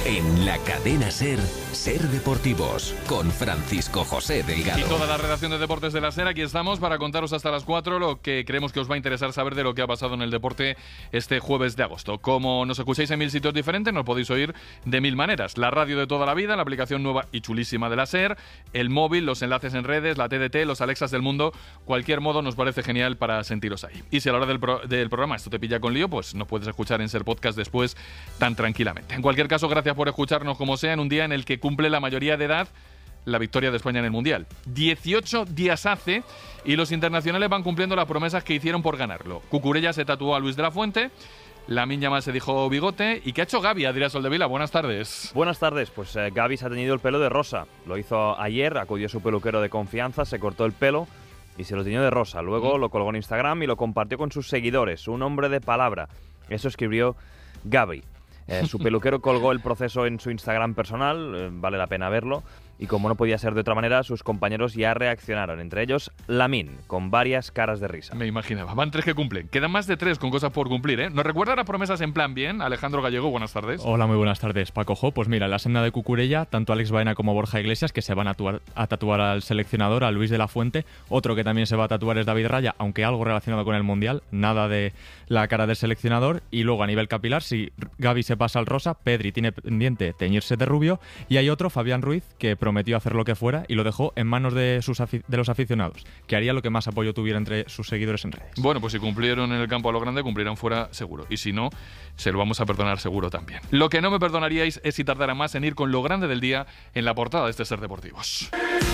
En la cadena SER, Ser Deportivos, con Francisco José Delgado. Y toda la redacción de Deportes de la SER, aquí estamos para contaros hasta las 4 lo que creemos que os va a interesar saber de lo que ha pasado en el deporte este jueves de agosto. Como nos escucháis en 1000 sitios diferentes, nos podéis oír de 1000 maneras. La radio de toda la vida, la aplicación nueva y chulísima de la SER, el móvil, los enlaces en redes, la TDT, los Alexas del mundo, cualquier modo nos parece genial para sentiros ahí. Y si a la hora del programa esto te pilla con lío, pues nos puedes escuchar en SER Podcast después tan tranquilamente. En cualquier caso, gracias por escucharnos como sea en un día en el que cumple la mayoría de edad la victoria de España en el Mundial. 18 días hace y los internacionales van cumpliendo las promesas que hicieron por ganarlo. Cucurella se tatuó a Luis de la Fuente, Lamine Yamal se dijo bigote. ¿Y qué ha hecho Gavi, Adrián Soldevila? Buenas tardes. Buenas tardes. Pues Gavi se ha teñido el pelo de rosa. Lo hizo ayer, acudió a su peluquero de confianza, se cortó el pelo y se lo teñió de rosa. Luego lo colgó en Instagram y lo compartió con sus seguidores. Un hombre de palabra. Eso escribió Gavi. Su peluquero colgó el proceso en su Instagram personal, vale la pena verlo, y como no podía ser de otra manera, sus compañeros ya reaccionaron, entre ellos Lamine, con varias caras de risa. Me imaginaba, van 3 que cumplen, quedan más de 3 con cosas por cumplir, ¿eh? ¿Nos recuerda las promesas en plan bien? Alejandro Gallego, buenas tardes. Hola, muy buenas tardes, Paco Jo. Pues mira, en la senda de Cucurella, tanto Alex Baena como Borja Iglesias, que se van a tatuar al seleccionador, a Luis de la Fuente. Otro que también se va a tatuar es David Raya, aunque algo relacionado con el Mundial, nada de la cara del seleccionador. Y luego a nivel capilar, si Gavi se pasa al rosa, Pedri tiene pendiente teñirse de rubio, y hay otro, Fabián Ruiz, que prometió hacer lo que fuera y lo dejó en manos de los aficionados, que haría lo que más apoyo tuviera entre sus seguidores en redes. Bueno, pues si cumplieron en el campo a lo grande, cumplirán fuera seguro, y si no, se lo vamos a perdonar seguro también. Lo que no me perdonaríais es si tardara más en ir con lo grande del día en la portada de este Ser Deportivos,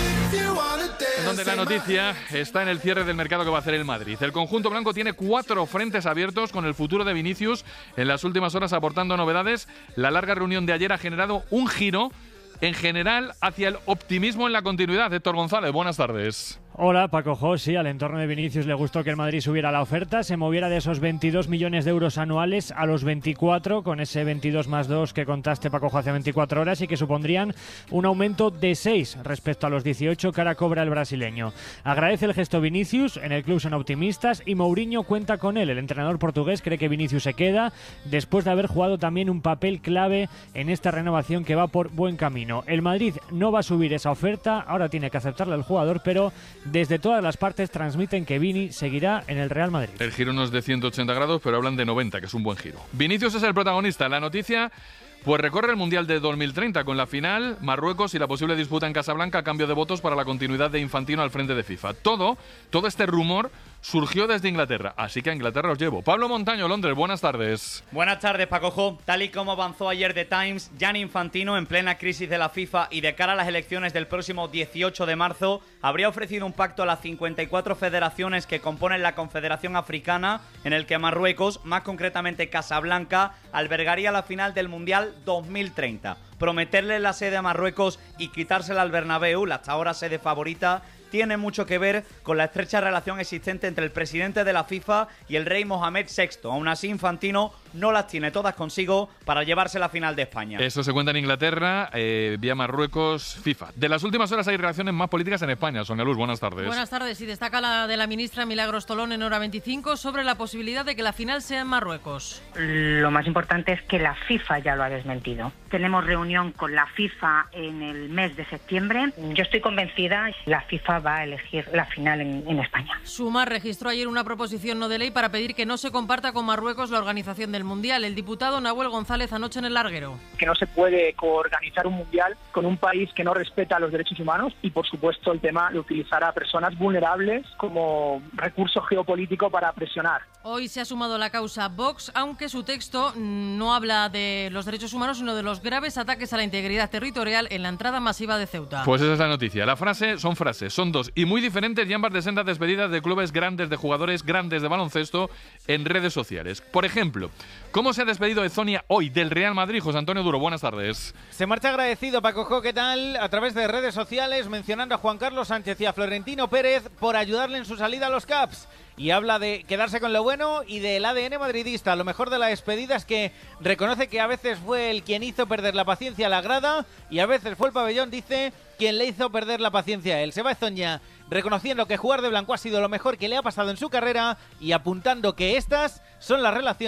donde la noticia está en el cierre del mercado que va a hacer el Madrid. El conjunto blanco tiene 4 frentes abiertos con el futuro de Vinicius en las últimas horas aportando novedades. La larga reunión de ayer ha generado un giro en general hacia el optimismo en la continuidad. Héctor González, buenas tardes. Hola, Paco Jo. Sí, al entorno de Vinicius le gustó que el Madrid subiera la oferta, se moviera de esos 22 millones de euros anuales a los 24, con ese 22 más 2 que contaste, Paco Jo, hace 24 horas, y que supondrían un aumento de 6 respecto a los 18 que ahora cobra el brasileño. Agradece el gesto Vinicius, en el club son optimistas y Mourinho cuenta con él. El entrenador portugués cree que Vinicius se queda después de haber jugado también un papel clave en esta renovación que va por buen camino. El Madrid no va a subir esa oferta, ahora tiene que aceptarla el jugador, pero desde todas las partes transmiten que Vini seguirá en el Real Madrid. El giro no es de 180 grados, pero hablan de 90, que es un buen giro. Vinicius es el protagonista. La noticia, pues recorre el Mundial de 2030 con la final, Marruecos y la posible disputa en Casablanca a cambio de votos para la continuidad de Infantino al frente de FIFA. Todo este rumor surgió desde Inglaterra, así que a Inglaterra os llevo. Pablo Montaño, Londres, buenas tardes. Buenas tardes, Paco Jo. Tal y como avanzó ayer The Times, Gianni Infantino, en plena crisis de la FIFA y de cara a las elecciones del próximo 18 de marzo, habría ofrecido un pacto a las 54 federaciones que componen la Confederación Africana, en el que Marruecos, más concretamente Casablanca, albergaría la final del Mundial 2030. Prometerle la sede a Marruecos y quitársela al Bernabéu, la hasta ahora sede favorita, tiene mucho que ver con la estrecha relación existente entre el presidente de la FIFA y el rey Mohamed VI. Aún así, Infantino no las tiene todas consigo para llevarse la final de España. Eso se cuenta en Inglaterra, vía Marruecos, FIFA. De las últimas horas hay reacciones más políticas en España. Sonia Luz, buenas tardes. Buenas tardes. Y destaca la de la ministra Milagros Tolón en Hora 25 sobre la posibilidad de que la final sea en Marruecos. Lo más importante es que la FIFA ya lo ha desmentido. Tenemos reunión con la FIFA en el mes de septiembre. Yo estoy convencida que la FIFA va a elegir la final en España. Sumar registró ayer una proposición no de ley para pedir que no se comparta con Marruecos la organización del Mundial. El diputado Nahuel González anoche en El Larguero. Que no se puede coorganizar un Mundial con un país que no respeta los derechos humanos y, por supuesto, el tema de utilizar a personas vulnerables como recurso geopolítico para presionar. Hoy se ha sumado la causa Vox, aunque su texto no habla de los derechos humanos, sino de los graves ataques a la integridad territorial en la entrada masiva de Ceuta. Pues esa es la noticia. La frase son frases, son dos y muy diferentes, y ambas de sendas despedidas de clubes grandes, de jugadores grandes de baloncesto en redes sociales. Por ejemplo, ¿cómo se ha despedido Ezonia hoy del Real Madrid? José Antonio Duro, buenas tardes. Se marcha agradecido, Paco Jo, ¿qué tal? A través de redes sociales, mencionando a Juan Carlos Sánchez y a Florentino Pérez por ayudarle en su salida a los Caps. Y habla de quedarse con lo bueno y del ADN madridista. Lo mejor de la despedida es que reconoce que a veces fue el quien hizo perder la paciencia a la grada y a veces fue el pabellón, dice, quien le hizo perder la paciencia a él. Se va Ezonia reconociendo que jugar de blanco ha sido lo mejor que le ha pasado en su carrera y apuntando que estas son las relaciones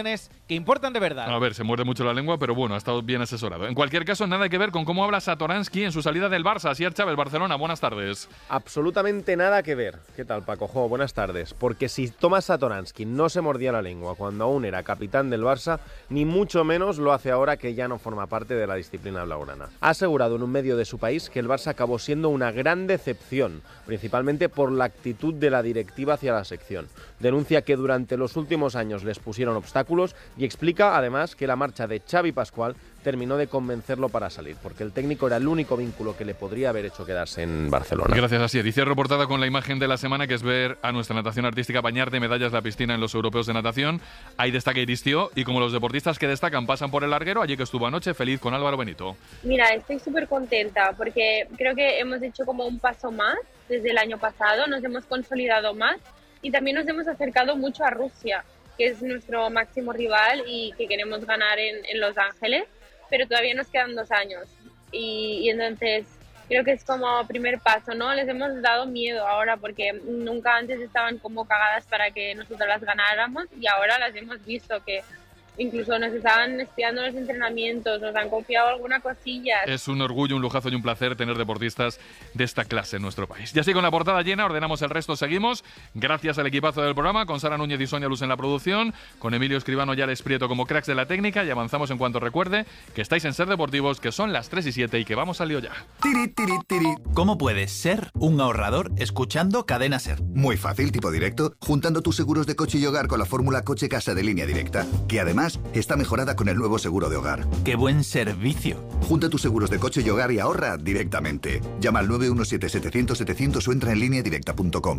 que importan de verdad. A ver, se muerde mucho la lengua, pero bueno, ha estado bien asesorado. En cualquier caso, nada que ver con cómo habla Satoransky en su salida del Barça. Asier Chávez, Barcelona, buenas tardes. Absolutamente nada que ver. ¿Qué tal, Paco Jo? Buenas tardes. Porque si Tomás Satoransky no se mordía la lengua cuando aún era capitán del Barça, ni mucho menos lo hace ahora que ya no forma parte de la disciplina blaugrana. Ha asegurado en un medio de su país que el Barça acabó siendo una gran decepción, principalmente por la actitud de la directiva hacia la sección. Denuncia que durante los últimos años les pusieron obstáculos y explica además que la marcha de Xavi Pascual terminó de convencerlo para salir, porque el técnico era el único vínculo que le podría haber hecho quedarse en Barcelona. Gracias, Asier. Y cierro portada con la imagen de la semana, que es ver a nuestra natación artística bañar de medallas la piscina en los europeos de natación. Ahí destaca Iristio, y como los deportistas que destacan pasan por el larguero, allí que estuvo anoche, feliz con Álvaro Benito. Mira, estoy súper contenta porque creo que hemos hecho como un paso más desde el año pasado, nos hemos consolidado más y también nos hemos acercado mucho a Rusia, que es nuestro máximo rival y que queremos ganar en Los Ángeles, pero todavía nos quedan 2 años y entonces creo que es como primer paso, ¿no? Les hemos dado miedo ahora porque nunca antes estaban como cagadas para que nosotros las ganáramos y ahora las hemos visto que incluso nos estaban espiando los entrenamientos, nos han copiado alguna cosilla. Es un orgullo, un lujazo y un placer tener deportistas de esta clase en nuestro país. Y así con la portada llena, ordenamos el resto, seguimos. Gracias al equipazo del programa, con Sara Núñez y Sonia Luz en la producción, con Emilio Escribano y Alex Prieto como cracks de la técnica, y avanzamos en cuanto recuerde que estáis en Ser Deportivos, que son las 3:07 y que vamos al lío ya. Tiri, tiri, tiri. ¿Cómo puedes ser un ahorrador escuchando Cadena Ser? Muy fácil, tipo directo, juntando tus seguros de coche y hogar con la fórmula Coche Casa de Línea Directa, que además está mejorada con el nuevo seguro de hogar. ¡Qué buen servicio! Junta tus seguros de coche y hogar y ahorra directamente. Llama al 917-700-700 o entra en lineadirecta.com.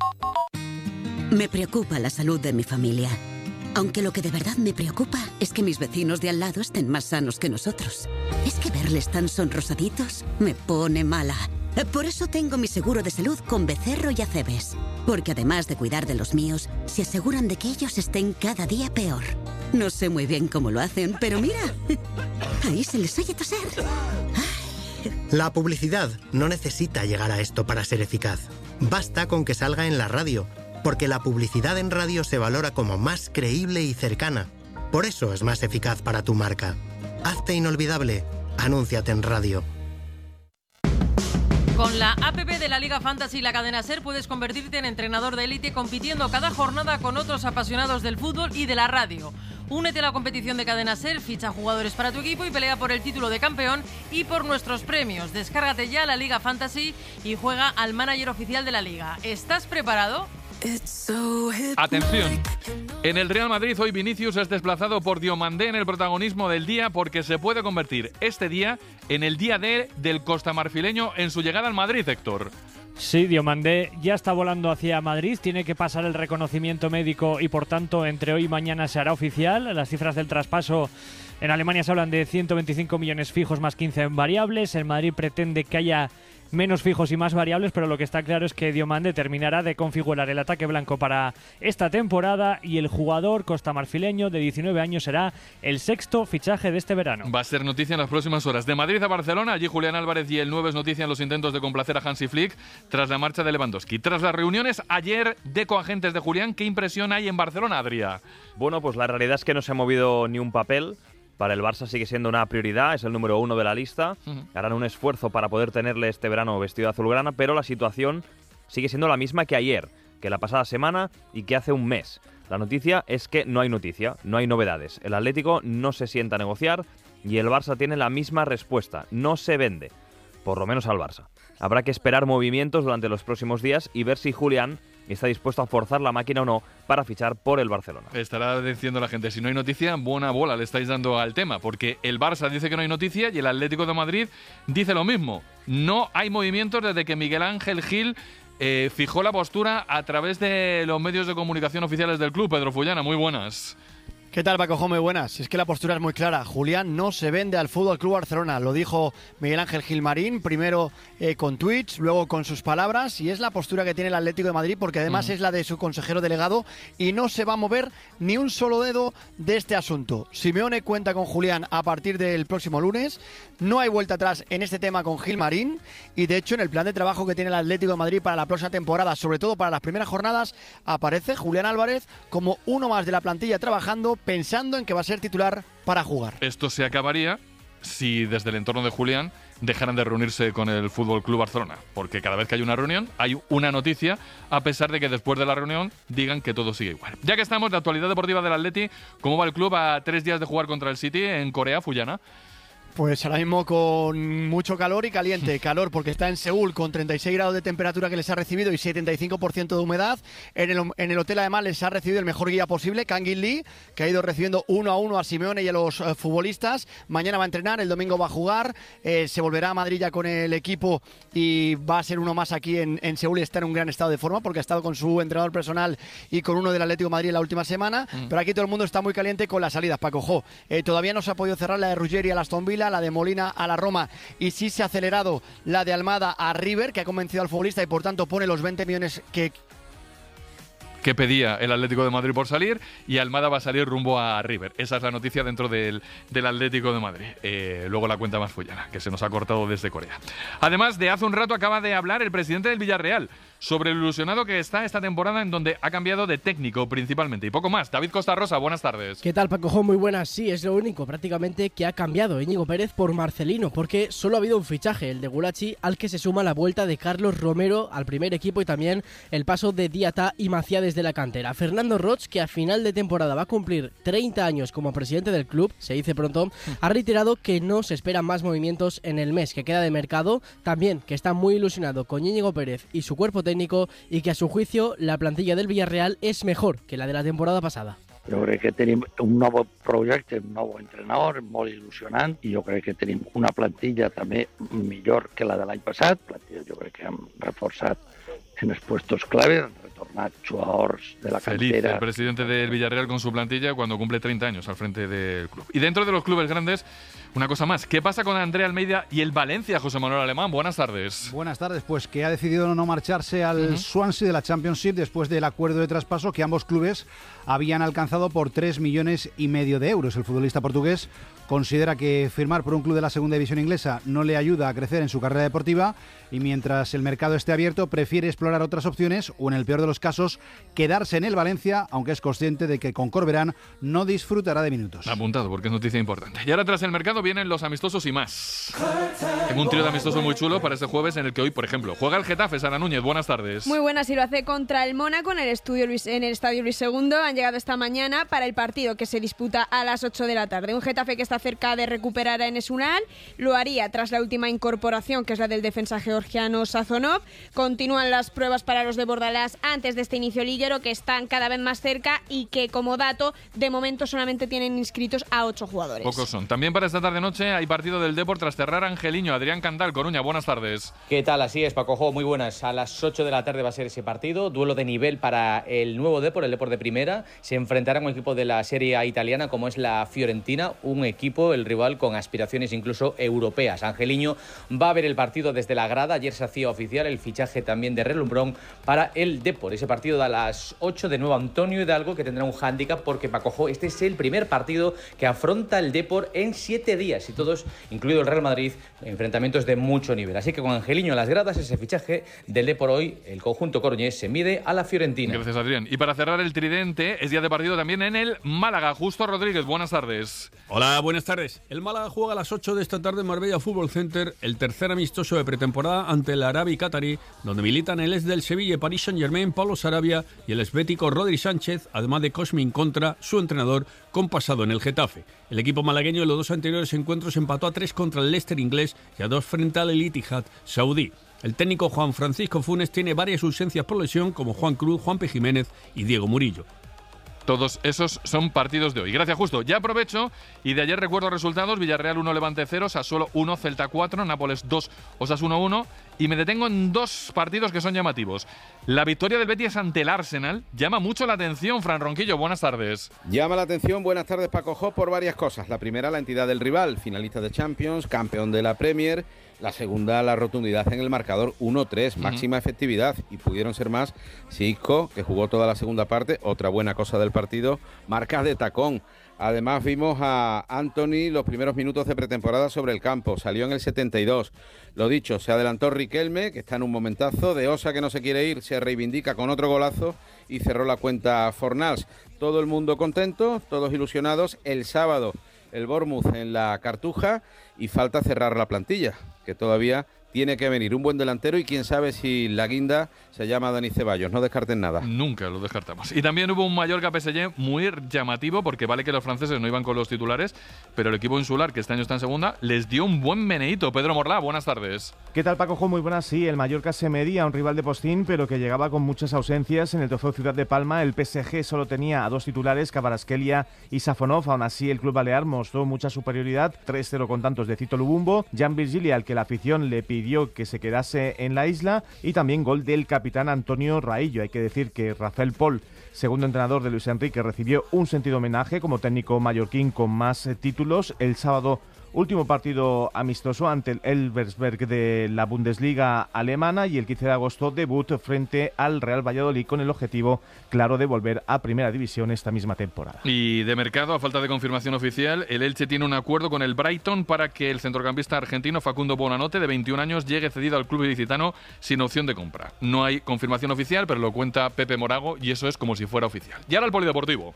Me preocupa la salud de mi familia. Aunque lo que de verdad me preocupa es que mis vecinos de al lado estén más sanos que nosotros. Es que verles tan sonrosaditos me pone mala. Por eso tengo mi seguro de salud con Becerro y Acebes. Porque además de cuidar de los míos, se aseguran de que ellos estén cada día peor. No sé muy bien cómo lo hacen, pero mira, ahí se les oye toser. La publicidad no necesita llegar a esto para ser eficaz. Basta con que salga en la radio, porque la publicidad en radio se valora como más creíble y cercana. Por eso es más eficaz para tu marca. Hazte inolvidable. Anúnciate en radio. Con la APP de la Liga Fantasy y la cadena SER puedes convertirte en entrenador de élite compitiendo cada jornada con otros apasionados del fútbol y de la radio. Únete a la competición de cadena SER, ficha jugadores para tu equipo y pelea por el título de campeón y por nuestros premios. Descárgate ya la Liga Fantasy y juega al manager oficial de la Liga. ¿Estás preparado? Atención, en el Real Madrid hoy Vinicius es desplazado por Diomandé en el protagonismo del día, porque se puede convertir este día en el día D del costamarfileño en su llegada al Madrid, Héctor. Sí, Diomandé ya está volando hacia Madrid, tiene que pasar el reconocimiento médico y por tanto entre hoy y mañana se hará oficial. Las cifras del traspaso en Alemania se hablan de 125 millones fijos más 15 variables. El Madrid pretende que haya menos fijos y más variables, pero lo que está claro es que Diomandé terminará de configurar el ataque blanco para esta temporada y el jugador costamarfileño de 19 años será el 6º fichaje de este verano. Va a ser noticia en las próximas horas. De Madrid a Barcelona, allí Julián Álvarez y el 9 es noticia en los intentos de complacer a Hansi Flick tras la marcha de Lewandowski. Tras las reuniones ayer de coagentes de Julián, ¿qué impresión hay en Barcelona, Adrià? Bueno, pues la realidad es que no se ha movido ni un papel. Para el Barça sigue siendo una prioridad, es el número 1 de la lista. Harán un esfuerzo para poder tenerle este verano vestido de azulgrana, pero la situación sigue siendo la misma que ayer, que la pasada semana y que hace un mes. La noticia es que no hay noticia, no hay novedades. El Atlético no se sienta a negociar y el Barça tiene la misma respuesta, no se vende, por lo menos al Barça. Habrá que esperar movimientos durante los próximos días y ver si Julián está dispuesto a forzar la máquina o no para fichar por el Barcelona. Estará diciendo la gente, si no hay noticia, buena bola le estáis dando al tema, porque el Barça dice que no hay noticia y el Atlético de Madrid dice lo mismo. No hay movimientos desde que Miguel Ángel Gil fijó la postura a través de los medios de comunicación oficiales del club. Pedro Fullana, muy buenas. ¿Qué tal, Paco? Muy buenas. Es que la postura es muy clara. Julián no se vende al Fútbol Club Barcelona. Lo dijo Miguel Ángel Gilmarín, primero con tweets, luego con sus palabras, y es la postura que tiene el Atlético de Madrid, porque además es la de su consejero delegado y no se va a mover ni un solo dedo de este asunto. Simeone cuenta con Julián a partir del próximo lunes. No hay vuelta atrás en este tema con Gilmarín y, de hecho, en el plan de trabajo que tiene el Atlético de Madrid para la próxima temporada, sobre todo para las primeras jornadas, aparece Julián Álvarez como uno más de la plantilla trabajando, pensando en que va a ser titular para jugar. Esto se acabaría si desde el entorno de Julián dejaran de reunirse con el Fútbol Club Barcelona, porque cada vez que hay una reunión hay una noticia, a pesar de que después de la reunión digan que todo sigue igual. Ya que estamos, de actualidad deportiva del Atleti, ¿cómo va el club a 3 días de jugar contra el City en Corea, Fuyana? Pues ahora mismo con mucho calor y caliente. Calor porque está en Seúl con 36 grados de temperatura que les ha recibido y 75% de humedad. En el hotel además les ha recibido el mejor guía posible, Kang-in Lee, que ha ido recibiendo 1-1 a Simeone y a los futbolistas. Mañana va a entrenar, el domingo va a jugar, se volverá a Madrid ya con el equipo y va a ser uno más aquí en Seúl y está en un gran estado de forma porque ha estado con su entrenador personal y con uno del Atlético de Madrid en la última semana. Pero aquí todo el mundo está muy caliente con las salidas, Paco Jo. Todavía no se ha podido cerrar la de Ruggeri a la Aston Villa, la de Molina a la Roma y sí se ha acelerado la de Almada a River, que ha convencido al futbolista y por tanto pone los 20 millones que pedía el Atlético de Madrid por salir, y Almada va a salir rumbo a River. Esa es la noticia dentro del Atlético de Madrid. Luego la cuenta más Fuyana, que se nos ha cortado desde Corea. Además, de hace un rato acaba de hablar el presidente del Villarreal sobre lo ilusionado que está esta temporada, en donde ha cambiado de técnico principalmente y poco más. David Costa Rosa, buenas tardes. ¿Qué tal, Paco? Muy buenas. Sí, es lo único prácticamente que ha cambiado Íñigo Pérez por Marcelino, porque solo ha habido un fichaje, el de Gulachi, al que se suma la vuelta de Carlos Romero al primer equipo y también el paso de Diatá y Maciá desde la cantera. Fernando Roch, que a final de temporada va a cumplir 30 años como presidente del club, se dice pronto, ha reiterado que no se esperan más movimientos en el mes que queda de mercado, también que está muy ilusionado con Íñigo Pérez y su cuerpo técnico y que a su juicio la plantilla del Villarreal es mejor que la de la temporada pasada. Jo crec que tenim un nou projecte, un nou entrenador molt il·lusionant i jo crec que tenim una plantilla també millor que la de l'any passat. Jo crec que hem reforçat en els puestos clave, retornat jugadors de la Feliz cantera. el presidente del Villarreal con su plantilla cuando cumple 30 años al frente del club. Y dentro de los clubes grandes, una cosa más. ¿Qué pasa con Andrea Almeida y el Valencia, José Manuel Alemán? Buenas tardes. Buenas tardes, pues que ha decidido no marcharse al Swansea de la Championship después del acuerdo de traspaso que ambos clubes habían alcanzado por 3,5 millones de euros. El futbolista portugués considera que firmar por un club de la segunda división inglesa no le ayuda a crecer en su carrera deportiva y mientras el mercado esté abierto prefiere explorar otras opciones o, en el peor de los casos, quedarse en el Valencia, aunque es consciente de que con Corberán no disfrutará de minutos. Apuntado, porque es noticia importante. Y ahora, tras el mercado, vienen los amistosos y más. Tengo un trío de amistosos muy chulo para este jueves, en el que hoy, por ejemplo, juega el Getafe. Sara Núñez, buenas tardes. Muy buenas, y lo hace contra el Mónaco en el Estadio Luis II. Han llegado esta mañana para el partido que se disputa a las 8 de la tarde. Un Getafe que está cerca de recuperar a Enes Unal. Lo haría tras la última incorporación, que es la del defensa georgiano Sazonov. Continúan las pruebas para los de Bordalás antes de este inicio liguero, que están cada vez más cerca y que, como dato, de momento solamente tienen inscritos a 8 jugadores. Pocos son. También para esta tarde-noche hay partido del Depor tras cerrar Angeliño. Adrián Candal, Coruña, buenas tardes. ¿Qué tal? Así es, Paco Jo, muy buenas. A las 8 de la tarde va a ser ese partido. Duelo de nivel para el nuevo Depor, el Depor de primera. Se enfrentará a un equipo de la Serie A italiana como es la Fiorentina. Un equipo, el rival, con aspiraciones incluso europeas. Angeliño va a ver el partido desde la grada. Ayer se hacía oficial el fichaje también de Relumbrón para el Depor. Ese partido a las 8, de nuevo Antonio Hidalgo, que tendrá un hándicap porque, Paco Jo, este es el primer partido que afronta el Depor en 7 días y todos, incluido el Real Madrid, enfrentamientos de mucho nivel. Así que con Angeliño en las gradas, ese fichaje del Depor hoy, el conjunto coruñés se mide a la Fiorentina. Gracias, Adrián. Y para cerrar el tridente, es día de partido también en el Málaga. Justo Rodríguez, buenas tardes. Hola, buenas tardes. El Málaga juega a las 8 de esta tarde en Marbella Fútbol Center, el tercer amistoso de pretemporada ante el Arabi Qatarí, donde militan el ex del Sevilla y Paris Saint-Germain, Pablo Sarabia, y el esbético Rodri Sánchez, además de Cosmin Contra, su entrenador, con pasado en el Getafe. El equipo malagueño en los 2 anteriores encuentros empató a 3 contra el Leicester inglés y a 2 frente al El Ittihad saudí. El técnico Juan Francisco Funes tiene varias ausencias por lesión, como Juan Cruz, Juanpe Jiménez y Diego Murillo. Todos esos son partidos de hoy. Gracias, Justo. Ya aprovecho y de ayer recuerdo resultados: Villarreal 1, Levante 0, Sassuolo 1, Celta 4, Nápoles 2, Osasuna 1. Y me detengo en 2 partidos que son llamativos. La victoria del Betis ante el Arsenal llama mucho la atención. Fran Ronquillo, buenas tardes. Llama la atención, buenas tardes, Paco Jo, por varias cosas. La primera, la entidad del rival, finalista de Champions, campeón de la Premier. La segunda, la rotundidad en el marcador, 1-3, máxima efectividad, y pudieron ser más si Isco, que jugó toda la segunda parte, otra buena cosa del partido, marcas de tacón. Además vimos a Anthony los primeros minutos de pretemporada sobre el campo, salió en el 72. Lo dicho, se adelantó Riquelme, que está en un momentazo, de Osa, que no se quiere ir, se reivindica con otro golazo y cerró la cuenta Fornals. todo el mundo contento, todos ilusionados. El sábado el Bournemouth en la Cartuja y falta cerrar la plantilla, que todavía tiene que venir un buen delantero y quién sabe si la guinda se llama Dani Ceballos. No descarten nada. Nunca lo descartamos. Y también hubo un Mallorca-PSG muy llamativo, porque vale que los franceses no iban con los titulares, pero el equipo insular, que este año está en segunda, les dio un buen meneíto. Pedro Morlá, buenas tardes. ¿Qué tal, Paco? Muy buenas. Sí, el Mallorca se medía a un rival de postín, pero que llegaba con muchas ausencias. En el Trofeo Ciudad de Palma, el PSG solo tenía a 2 titulares, Kvaratskhelia y Safonov. Aún así, el club balear mostró mucha superioridad, 3-0 con tantos de Cito Lubumbo, Jan Virgili, al que la afición le pidió que se quedase en la isla, y también gol del capitán Antonio Raillo. Hay que decir que Rafael Pol, segundo entrenador de Luis Enrique, recibió un sentido homenaje como técnico mallorquín con más títulos. El sábado, último partido amistoso ante el Elversberg de la Bundesliga alemana, y el 15 de agosto debut frente al Real Valladolid con el objetivo claro de volver a Primera División esta misma temporada. Y de mercado, a falta de confirmación oficial, el Elche tiene un acuerdo con el Brighton para que el centrocampista argentino Facundo Bonanote, de 21 años, llegue cedido al club ilicitano sin opción de compra. No hay confirmación oficial, pero lo cuenta Pepe Morago y eso es como si fuera oficial. Y ahora el polideportivo.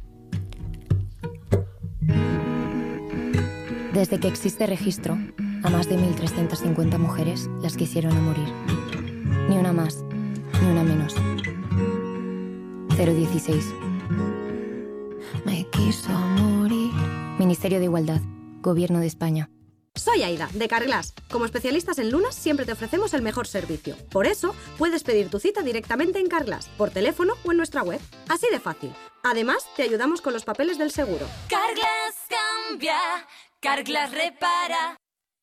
Desde que existe registro, a más de 1.350 mujeres las quisieron a morir. Ni una más, ni una menos. 016. Me quiso morir. Ministerio de Igualdad, Gobierno de España. Soy Aida, de Carglass. Como especialistas en lunas, siempre te ofrecemos el mejor servicio. Por eso, puedes pedir tu cita directamente en Carglass, por teléfono o en nuestra web. Así de fácil. Además, te ayudamos con los papeles del seguro. Carglass cambia, Carglass repara.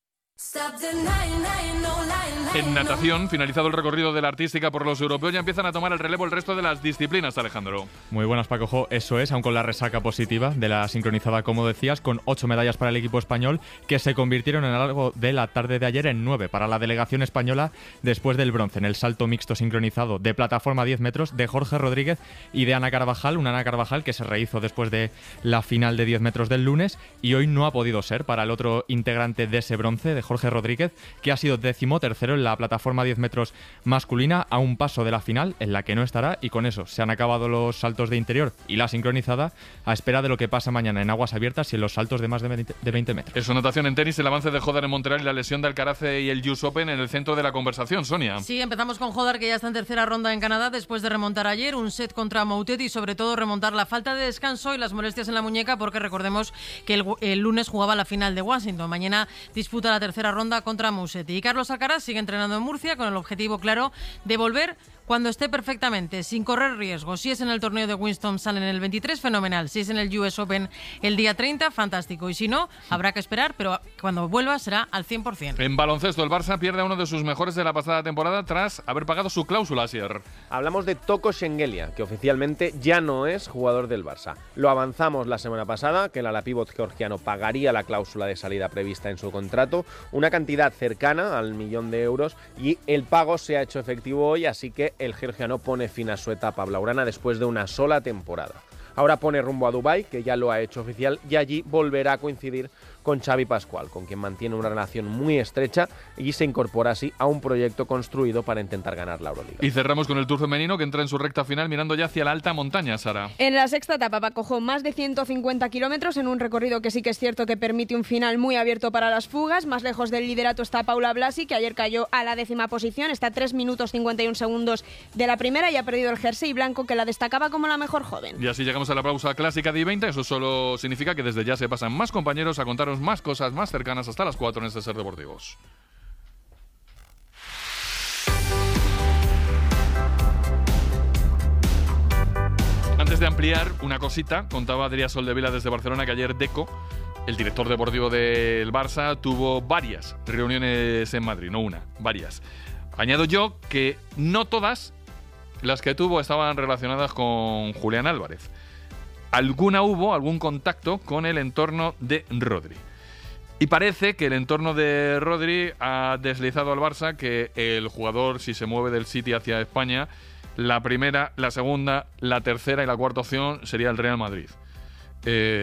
En natación, finalizado el recorrido de la artística por los europeos, ya empiezan a tomar el relevo el resto de las disciplinas, Alejandro. Muy buenas, Paco. Eso es, aun con la resaca positiva de la sincronizada, como decías, con 8 medallas para el equipo español, que se convirtieron a lo largo de la tarde de ayer en 9 para la delegación española, después del bronce en el salto mixto sincronizado de plataforma 10 metros de Jorge Rodríguez y de Ana Carvajal, una Ana Carvajal que se rehizo después de la final de 10 metros del lunes, y hoy no ha podido ser para el otro integrante de ese bronce, de Jorge Rodríguez, que ha sido 13º en la plataforma 10 metros masculina, a un paso de la final, en la que no estará, y con eso se han acabado los saltos de interior y la sincronizada, a espera de lo que pasa mañana en aguas abiertas y en los saltos de más de 20 metros. Eso, natación. En tenis, el avance de Jodar en Montreal y la lesión de Alcaraz y el US Open en el centro de la conversación. Sonia. Sí, empezamos con Jodar, que ya está en tercera ronda en Canadá después de remontar ayer un set contra Moutet y sobre todo remontar la falta de descanso y las molestias en la muñeca, porque recordemos que el lunes jugaba la final de Washington. Mañana disputa la tercera ronda contra Musetti. Y Carlos Alcaraz sigue entrenando en Murcia con el objetivo claro de volver cuando esté perfectamente, sin correr riesgos. Si es en el torneo de Winston-Salem en el 23, fenomenal. Si es en el US Open el día 30, fantástico. Y si no, habrá que esperar, pero cuando vuelva será al 100%. En baloncesto, el Barça pierde a uno de sus mejores de la pasada temporada tras haber pagado su cláusula, Asier. Hablamos de Toko Shengelia, que oficialmente ya no es jugador del Barça. Lo avanzamos la semana pasada, que el ala pívot georgiano pagaría la cláusula de salida prevista en su contrato, una cantidad cercana al 1.000.000 de euros, y el pago se ha hecho efectivo hoy, así que el georgiano pone fin a su etapa blaugrana después de una sola temporada. Ahora pone rumbo a Dubái, que ya lo ha hecho oficial, y allí volverá a coincidir con Xavi Pascual, con quien mantiene una relación muy estrecha, y se incorpora así a un proyecto construido para intentar ganar la Euroliga. Y cerramos con el Tour femenino, que entra en su recta final mirando ya hacia la alta montaña, Sara. En la sexta etapa, Paco, más de 150 kilómetros en un recorrido que sí que es cierto que permite un final muy abierto para las fugas. Más lejos del liderato está Paula Blasi, que ayer cayó a la 10ª posición, está a 3 minutos 51 segundos de la primera y ha perdido el jersey blanco que la destacaba como la mejor joven. Y así llegamos a la pausa clásica de I-20. Eso solo significa que desde ya se pasan más compañeros a contaros más cosas más cercanas hasta las 4 en este Ser Deportivos. Antes de ampliar una cosita, contaba Adrià Soldevila desde Barcelona que ayer Deco, el director deportivo del Barça, tuvo varias reuniones en Madrid, no una, varias. Añado yo que no todas las que tuvo estaban relacionadas con Julián Álvarez. Alguna hubo, algún contacto con el entorno de Rodri. Y parece que el entorno de Rodri ha deslizado al Barça que el jugador, si se mueve del City hacia España, la primera, la segunda, la tercera y la cuarta opción sería el Real Madrid.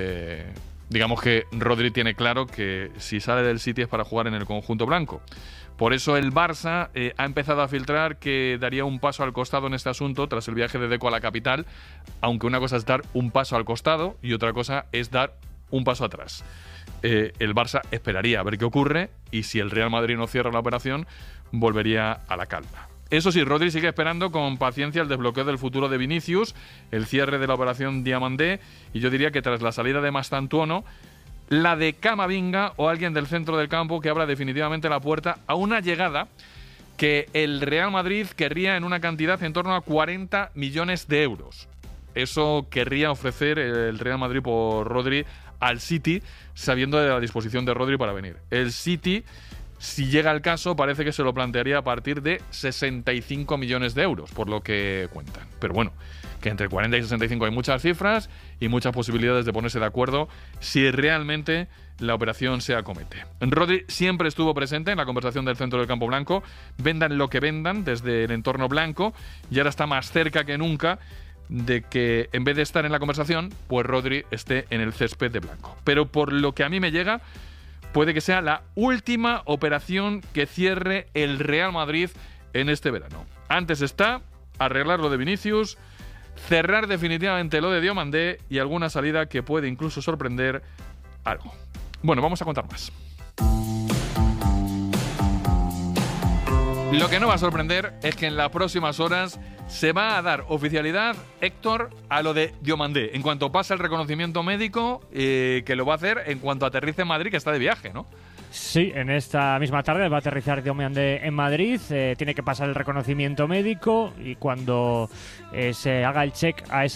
Digamos que Rodri tiene claro que si sale del City es para jugar en el conjunto blanco. Por eso el Barça ha empezado a filtrar que daría un paso al costado en este asunto tras el viaje de Deco a la capital, aunque una cosa es dar un paso al costado y otra cosa es dar un paso atrás. El Barça esperaría a ver qué ocurre y si el Real Madrid no cierra la operación, volvería a la calma. Eso sí, Rodri sigue esperando con paciencia el desbloqueo del futuro de Vinicius, el cierre de la operación Diamandé y yo diría que tras la salida de Mastantuono, la de Camavinga o alguien del centro del campo que abra definitivamente la puerta a una llegada que el Real Madrid querría en una cantidad en torno a 40 millones de euros. Eso querría ofrecer el Real Madrid por Rodri al City, sabiendo de la disposición de Rodri para venir. El City, si llega el caso, parece que se lo plantearía a partir de 65 millones de euros, por lo que cuentan. Pero bueno, que entre 40 y 65 hay muchas cifras y muchas posibilidades de ponerse de acuerdo si realmente la operación se acomete. Rodri siempre estuvo presente en la conversación del centro del campo blanco, vendan lo que vendan desde el entorno blanco, y ahora está más cerca que nunca de que en vez de estar en la conversación, pues Rodri esté en el césped de blanco. Pero por lo que a mí me llega, puede que sea la última operación que cierre el Real Madrid en este verano. Antes está arreglar lo de Vinicius, cerrar definitivamente lo de Diomandé y alguna salida que puede incluso sorprender algo. Bueno, vamos a contar más. Lo que no va a sorprender es que en las próximas horas se va a dar oficialidad, Héctor, a lo de Diomandé. En cuanto pase el reconocimiento médico, que lo va a hacer en cuanto aterrice en Madrid, que está de viaje, ¿no? Sí, en esta misma tarde va a aterrizar Diomandé en Madrid, tiene que pasar el reconocimiento médico y cuando se haga el check a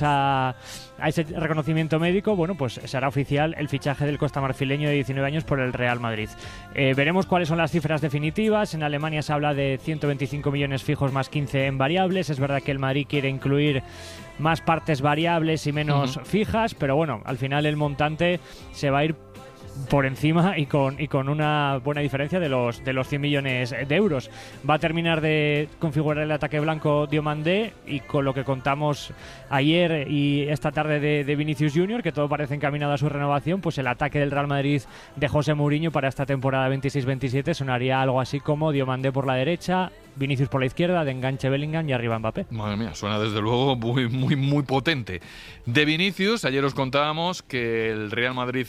ese reconocimiento médico, bueno, pues será oficial el fichaje del costamarfileño de 19 años por el Real Madrid. Veremos cuáles son las cifras definitivas. En Alemania se habla de 125 millones fijos más 15 en variables. Es verdad que el Madrid quiere incluir más partes variables y menos fijas, pero bueno, al final el montante se va a ir por encima y con una buena diferencia de los 100 millones de euros. Va a terminar de configurar el ataque blanco Diomandé y con lo que contamos ayer y esta tarde de Vinicius Junior, que todo parece encaminado a su renovación, pues el ataque del Real Madrid de José Mourinho para esta temporada 26-27 sonaría algo así como Diomandé por la derecha, Vinicius por la izquierda, de enganche Bellingham y arriba Mbappé. Madre mía, suena desde luego muy potente. De Vinicius, ayer os contábamos que el Real Madrid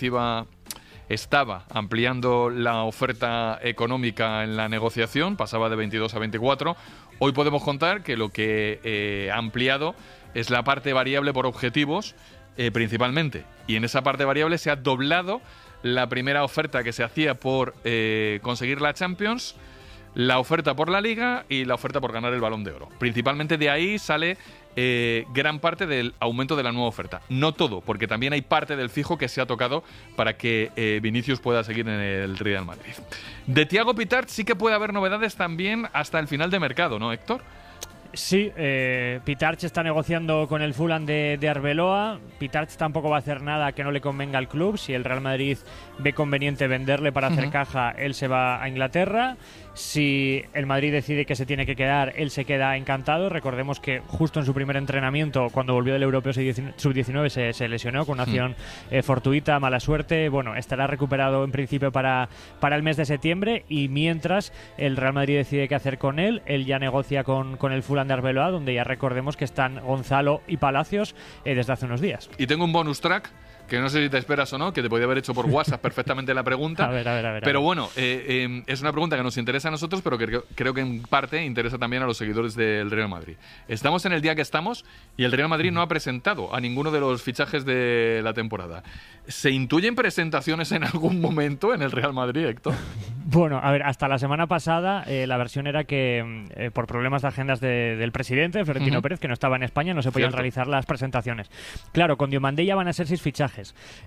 estaba ampliando la oferta económica en la negociación, pasaba de 22 a 24. Hoy podemos contar que lo que ha ampliado es la parte variable por objetivos, principalmente. Y en esa parte variable se ha doblado la primera oferta que se hacía por conseguir la Champions, la oferta por la Liga y la oferta por ganar el Balón de Oro. Principalmente de ahí sale gran parte del aumento de la nueva oferta. No todo, porque también hay parte del fijo que se ha tocado para que Vinicius pueda seguir en el Real Madrid. De Thiago Pitart sí que puede haber novedades también hasta el final de mercado, ¿no, Héctor? Sí, Pitart está negociando con el Fulham de Arbeloa. Pitart tampoco va a hacer nada que no le convenga al club. Si el Real Madrid ve conveniente venderle para hacer caja, él se va a Inglaterra. Si el Madrid decide que se tiene que quedar, él se queda encantado. Recordemos que justo en su primer entrenamiento, cuando volvió del Europeo Sub-19, se lesionó con una acción fortuita, mala suerte. Bueno, estará recuperado en principio para el mes de septiembre, y mientras el Real Madrid decide qué hacer con él, él ya negocia con el Fulham de Arbeloa, donde ya recordemos que están Gonzalo y Palacios desde hace unos días. Y tengo un bonus track que no sé si te esperas o no, que te podía haber hecho por WhatsApp perfectamente la pregunta. A ver. Pero bueno, es una pregunta que nos interesa a nosotros, pero que creo que en parte interesa también a los seguidores del Real Madrid. Estamos en el día que estamos y el Real Madrid no ha presentado a ninguno de los fichajes de la temporada. ¿Se intuyen presentaciones en algún momento en el Real Madrid, Héctor? Bueno, a ver, hasta la semana pasada la versión era que por problemas de agendas del presidente, Florentino Pérez, que no estaba en España, no se podían realizar las presentaciones. Claro, con Diomandé ya van a ser 6 fichajes.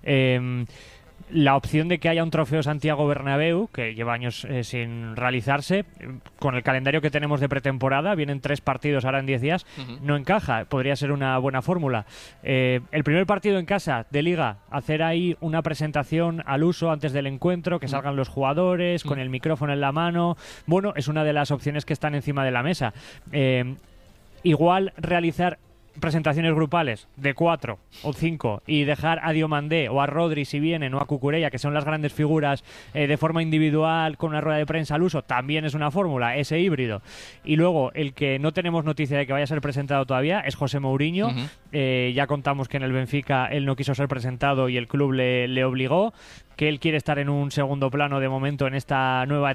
La opción de que haya un trofeo Santiago Bernabéu, que lleva años sin realizarse, con el calendario que tenemos de pretemporada, vienen 3 partidos ahora en 10 días, no encaja. Podría ser una buena fórmula. El primer partido en casa de Liga, hacer ahí una presentación al uso antes del encuentro, que salgan los jugadores con el micrófono en la mano. Bueno, es una de las opciones que están encima de la mesa. Igual realizar presentaciones grupales de 4 o 5 y dejar a Diomandé o a Rodri si vienen o a Cucurella, que son las grandes figuras, de forma individual con una rueda de prensa al uso, también es una fórmula, ese híbrido. Y luego el que no tenemos noticia de que vaya a ser presentado todavía es José Mourinho. Ya contamos que en el Benfica él no quiso ser presentado y el club le obligó, que él quiere estar en un segundo plano de momento en esta nueva